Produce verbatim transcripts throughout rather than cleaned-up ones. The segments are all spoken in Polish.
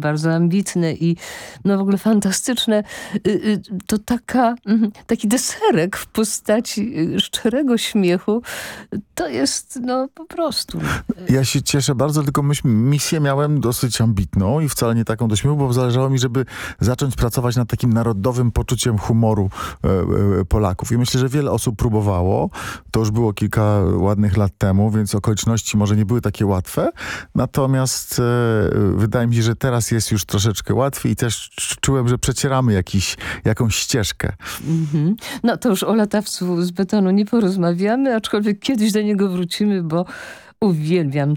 bardzo ambitne i no w ogóle fantastyczne. To taka, taki deserek w postaci szczerego śmiechu. To jest no po prostu. Ja się cieszę bardzo, tylko myśmy, misję miałem dosyć ambitną i wcale nie taką do śmiechu, bo zależało mi, żeby zacząć pracować nad takim narodowym poczuciem humoru e, e, Polaków. I myślę, że wiele osób próbowało. To już było kilka ładnych lat temu, więc okoliczności może nie były takie łatwe. Natomiast e, wydaje mi się, że teraz jest już troszeczkę łatwiej i też czułem, że przecieramy jakiś, jakąś ścieżkę. Mm-hmm. No to już o latawcu z betonu nie porozmawiamy, aczkolwiek kiedyś do niego wrócimy, bo uwielbiam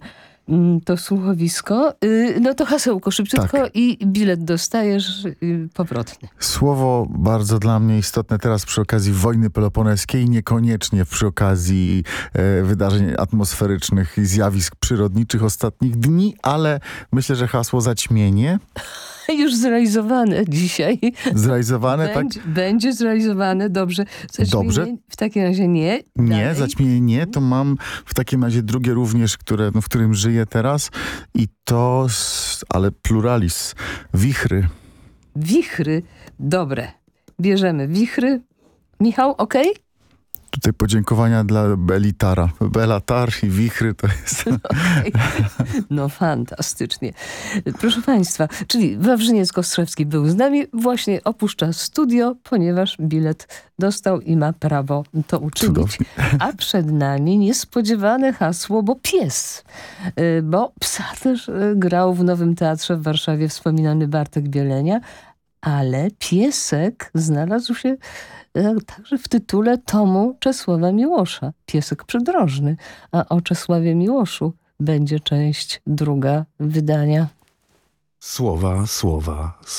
to słuchowisko. No to hasełko szybciutko tak. I bilet dostajesz powrotny. Słowo bardzo dla mnie istotne teraz przy okazji wojny peloponeskiej, niekoniecznie przy okazji e, wydarzeń atmosferycznych i zjawisk przyrodniczych ostatnich dni, ale myślę, że hasło zaćmienie. Już zrealizowane dzisiaj. Zrealizowane, będzie, tak? Będzie zrealizowane, dobrze. Zaćmienie dobrze. W takim razie nie. Nie, Dalej. zaćmienie nie. To mam w takim razie drugie również, które, no, w którym żyję teraz. I to, ale pluralis, wichry. Wichry, dobre. Bierzemy wichry. Michał, okej? Okay? Tutaj podziękowania dla Belitara. Belatar i wichry to jest... No, okay. No fantastycznie. Proszę Państwa, czyli Wawrzyniec-Kostrzewski był z nami, właśnie opuszcza studio, ponieważ bilet dostał i ma prawo to uczynić. Cudownie. A przed nami niespodziewane hasło, bo pies. Bo psa też grał w Nowym Teatrze w Warszawie wspominany Bartek Bielenia, ale piesek znalazł się także w tytule tomu Czesława Miłosza. Piesek przydrożny. A o Czesławie Miłoszu będzie część druga wydania. Słowa, słowa,